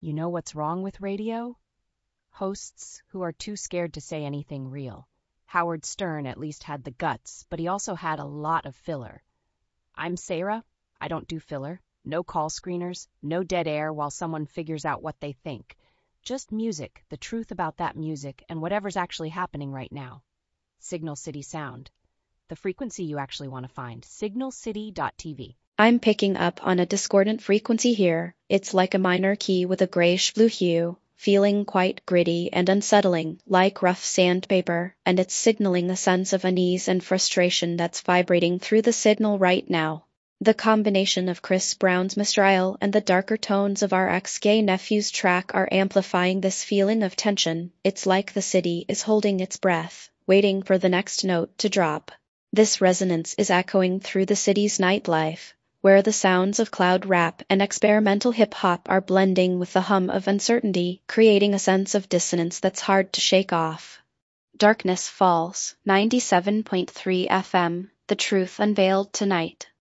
You know what's wrong with radio? Hosts who are too scared to say anything real. Howard Stern at least had the guts, but he also had a lot of filler. I'm Sarah. I don't do filler. No call screeners, no dead air while someone figures out what they think. Just music, the truth about that music, and whatever's actually happening right now. Signal City Sound. The frequency you actually want to find, signalcity.tv. I'm picking up on a discordant frequency here. It's like a minor key with a grayish-blue hue, feeling quite gritty and unsettling, like rough sandpaper, and it's signaling a sense of unease and frustration that's vibrating through the signal right now. The combination of Chris Brown's Mistral and the darker tones of our ex-gay nephew's track are amplifying this feeling of tension. It's like the city is holding its breath, waiting for the next note to drop. This resonance is echoing through the city's nightlife, where the sounds of cloud rap and experimental hip-hop are blending with the hum of uncertainty, creating a sense of dissonance that's hard to shake off. Darkness Falls, 97.3 FM, the truth unveiled tonight.